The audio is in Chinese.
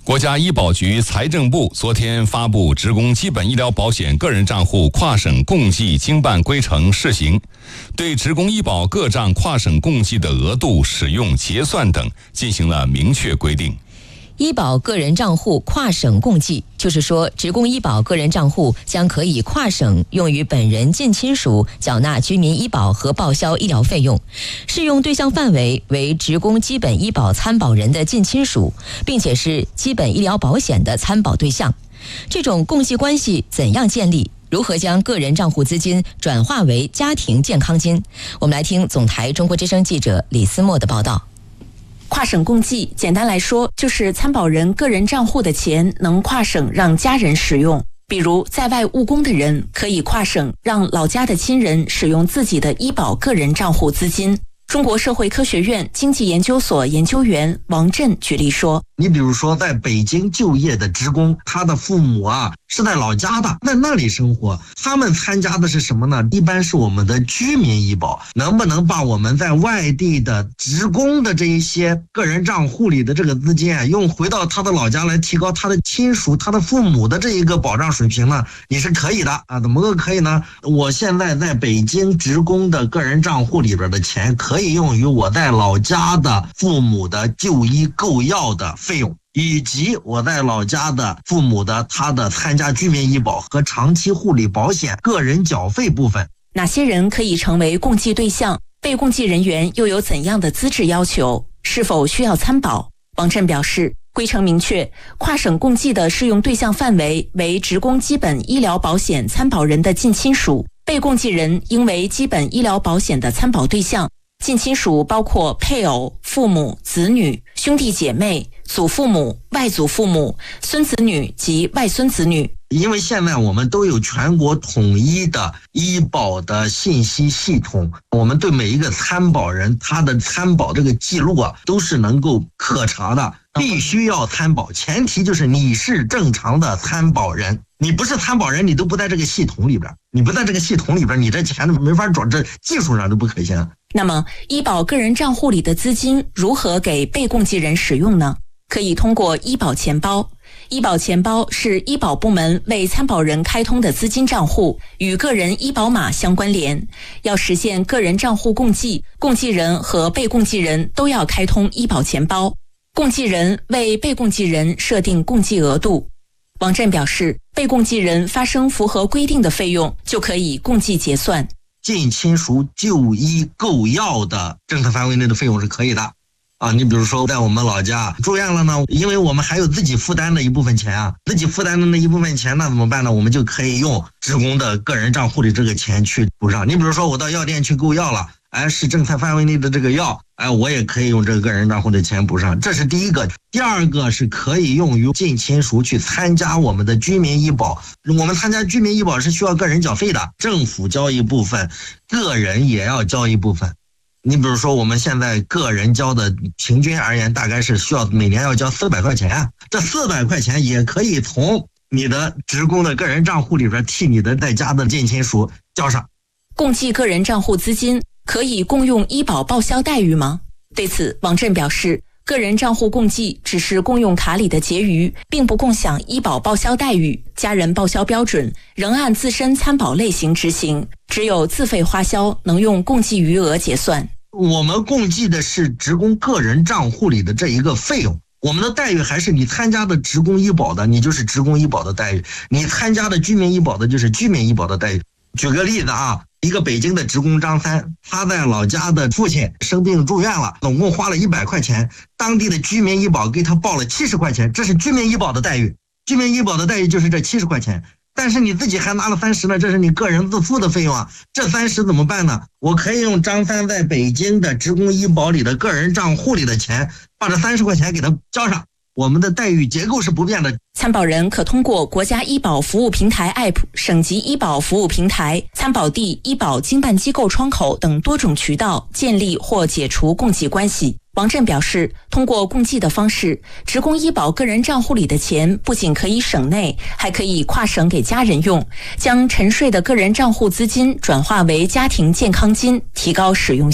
国家医保局、财政部昨天发布职工基本医疗保险个人账户跨省共计经办规程试行，对职工医保各账跨省共计的额度、使用、结算等进行了明确规定。 医保个人账户跨省共计，就是说，职工医保个人账户将可以跨省用于本人近亲属缴纳居民医保和报销医疗费用，适用对象范围为职工基本医保参保人的近亲属，并且是基本医疗保险的参保对象。这种共计关系怎样建立？如何将个人账户资金转化为家庭健康金？我们来听总台中国之声记者李思墨的报道。 跨省共计，简单来说，就是参保人个人账户的钱能跨省让家人使用。比如在外务工的人，可以跨省让老家的亲人使用自己的医保个人账户资金。中国社会科学院经济研究所研究员王震举例说， 你比如说在北京就业的职工，他的父母是在老家的，在那里生活，他们参加的是什么呢？一般是我们的居民医保。能不能把我们在外地的职工的这一些个人账户里的这个资金用回到他的老家来提高他的亲属、他的父母的这一个保障水平呢？你是可以的怎么个可以呢？我现在在北京职工的个人账户里边的钱可以用于我在老家的父母的就医购药的费用，以及我在老家的父母的他的参加居民医保和长期护理保险个人缴费部分。 哪些人可以成为共计对象？被共计人员又有怎样的资质要求？是否需要参保？王震表示，规程明确，跨省共计的适用对象范围为职工基本医疗保险参保人的近亲属，被共计人应为基本医疗保险的参保对象。近亲属包括配偶、父母、子女、兄弟姐妹、祖父母、外祖父母、孙子女及外孙子女。 因为现在我们都有全国统一的医保的信息系统，我们对每一个参保人他的参保这个记录都是能够可查的，必须要参保，前提就是你是正常的参保人。你不是参保人，你都不在这个系统里边，你不在这个系统里边，你这钱都没法转，这技术上都不可行。 那么医保个人账户里的资金如何给被共计人使用呢？可以通过医保钱包。医保钱包是医保部门为参保人开通的资金账户，与个人医保码相关联。要实现个人账户共计，共计人和被共计人都要开通医保钱包。共计人为被共计人设定共计额度。王震表示，被共计人发生符合规定的费用，就可以共计结算。 近亲属就医购药的政策范围内的费用是可以的你比如说在我们老家住院了呢，因为我们还有自己负担的一部分钱自己负担的那一部分钱那怎么办呢？我们就可以用职工的个人账户里这个钱去补上。你比如说我到药店去购药了，是政策范围内的这个药，我也可以用这个个人账户的钱补上，这是第一个。第二个是可以用于近亲属去参加我们的居民医保。我们参加居民医保是需要个人缴费的，政府交一部分，个人也要交一部分。你比如说我们现在个人交的平均而言大概是需要每年要交400块钱，这400块钱也可以从你的职工的个人账户里边替你的在家的近亲属交上。 共计个人账户资金可以共用医保报销待遇吗？对此，王震表示，个人账户共计只是共用卡里的结余，并不共享医保报销待遇，家人报销标准仍按自身参保类型执行，只有自费花销能用共计余额结算。 我们共计的是职工个人账户里的这一个费用，我们的待遇还是你参加的职工医保的，你就是职工医保的待遇；你参加的居民医保的，就是居民医保的待遇。举个例子一个北京的职工张三，他在老家的父亲生病住院了，总共花了100块钱，当地的居民医保给他报了70块钱，这是居民医保的待遇。居民医保的待遇就是这70块钱，但是你自己还拿了30呢，这是你个人自付的费用这30怎么办呢？我可以用张三在北京的职工医保里的个人账户里的钱，把这30块钱给他交上。我们的待遇结构是不变的。 参保人可通过国家医保服务平台 App、省级医保服务平台、参保地医保经办机构窗口等多种渠道建立或解除共计关系。王震表示，通过共计的方式，职工医保个人账户里的钱不仅可以省内，还可以跨省给家人用，将沉睡的个人账户资金转化为家庭健康金，提高使用